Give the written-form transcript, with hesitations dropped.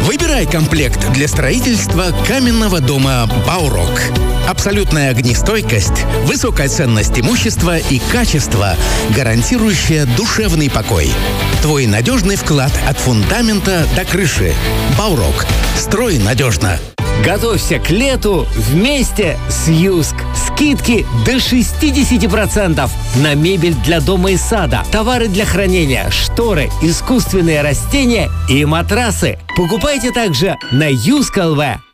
Выбирай комплект для строительства каменного дома «Баурок». Абсолютная огнестойкость, высокая ценность имущества и качество, гарантирующее душевный покой. Твой надежный вклад от фундамента до крыши. «Баурок». Строй надежно. Готовься к лету вместе с Юск. Скидки до 60% на мебель для дома и сада, товары для хранения, шторы, искусственные растения и матрасы. Покупайте также на Юск.ЛВ.